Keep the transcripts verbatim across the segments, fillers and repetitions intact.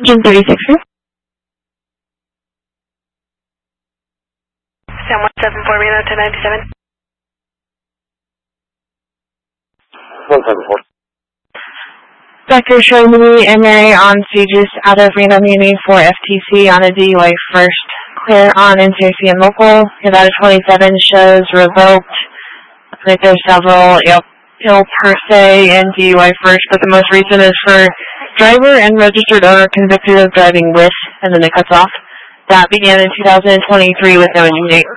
Engine thirty-six, sir. Sam one seven four Reno ten ninety-seven. one seven four. Vector showing the M A on Stages out of Reno Muni for F T C on a D U A first. Clear on N C I C and local. Nevada twenty-seven shows revoked. I think there's several ill, ill per se and D U A first, but the most recent is for driver and registered owner convicted of driving with, and then it cuts off. That began in two thousand twenty-three with no engine date.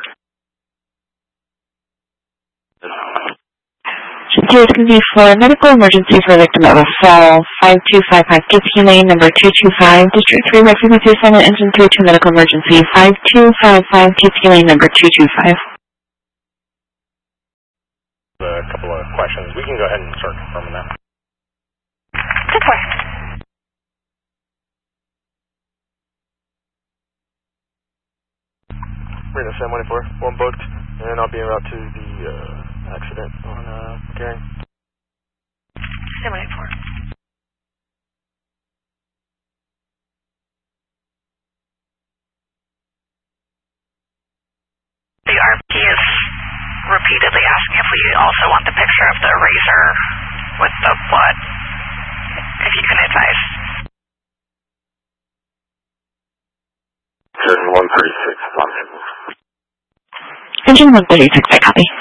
Two is going to be for medical emergency for a victim of a fall. five two five five T P lane number two two five. District three red frequency assignment engine three two medical emergency. five two five five T P lane number two two five. A couple of questions. We can go ahead and start confirming that. Good point. Reno Sam one four, one booked, and I'll be en route to the uh, accident on uh, Gary. Sam one four. The R P is repeatedly asking if we also want the picture of the razor with the blood. If you can advise. Engine one thirty-six, on Engine one thirty-six, I copy.